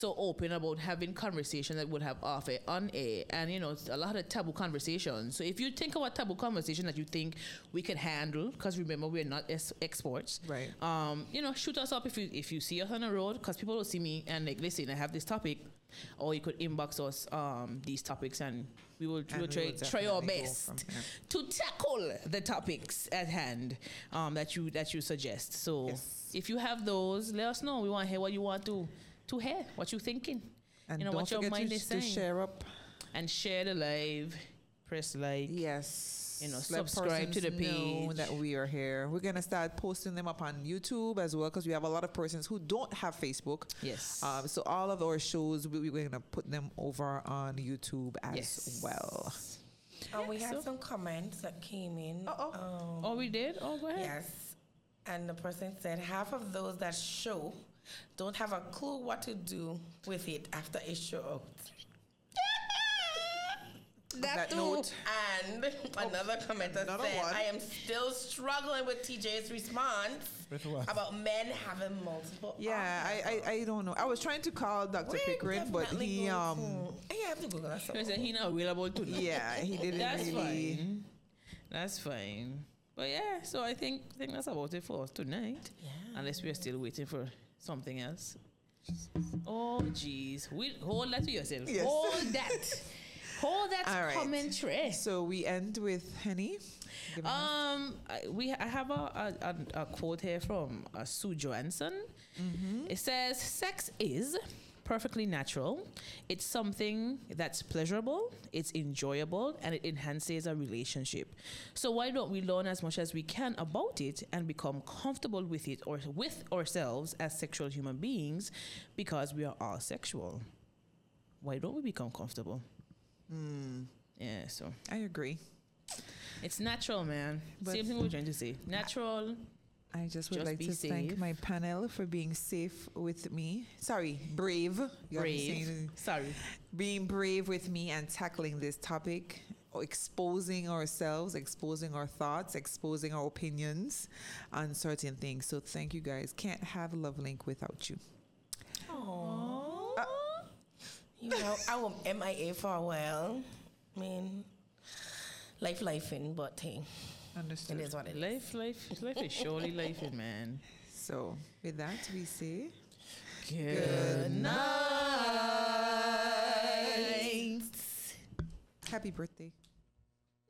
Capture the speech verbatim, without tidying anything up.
so open about having conversation that would have off air, on air, and you know, a lot of taboo conversations. So if you think about taboo conversation that you think we can handle, because remember we're not es- experts, right? Um, you know, shoot us up if you if you see us on the road, because people will see me and like, listen, I have this topic, or you could inbox us um these topics, and we will, we will try we will try our definitely go best from here. to tackle the topics at hand um that you that you suggest. So Yes. if you have those, let us know. We want to hear what you want to. To hear what you're thinking, And you know, don't what your forget mind to, is to saying, share up. and share the live, press like, Yes. you know, Let subscribe to the persons know page. that we are here. We're gonna start posting them up on YouTube as well, because we have a lot of persons who don't have Facebook. Yes. Um, so all of our shows, we, we're gonna put them over on YouTube as Yes. well. And we had So- some comments that came in. Uh-oh. Um, Oh, we did. Oh, go ahead. Yes. And the person said half of those that show don't have a clue what to do with it after it show out. That, that note. And another commenter Another said, one. I am still struggling with T J's response With what? about men having multiple Yeah, I, orgasms. I I don't know. I was trying to call Doctor We're Pickering, but definitely he going um to- you have to Google that. He said he not available to. yeah he didn't That's really. fine. That's fine. But yeah, so I think I think that's about it for us tonight. Yeah. Unless we are still waiting for something else. Oh, jeez. We hold that to yourself. Yes. Hold that. Hold that All right. commentary. So we end with Henny. Giving us- Um, I, we I have a, a, a, a quote here from uh, Sue Johansson. It says, "Sex is perfectly natural. It's something that's pleasurable, it's enjoyable, and it enhances a relationship. So why don't we learn as much as we can about it and become comfortable with it or with ourselves as sexual human beings, because we are all sexual. Why don't we become comfortable?" Yeah, so I agree. it's natural, man. But- Same thing we we're trying to say. Natural. I just would Just like be to thank safe. my panel for being safe with me. Sorry, brave. You have me Brave. saying- Sorry. being brave with me and tackling this topic, exposing ourselves, exposing our thoughts, exposing our opinions on certain things. So thank you guys. Can't have Love Link without you. Aww. Uh, You know, I was M I A for a while. I mean, life, life in, but hey, Understood. it is what it is. Life, life, life is surely life, man. So with that, we say Good night. happy birthday.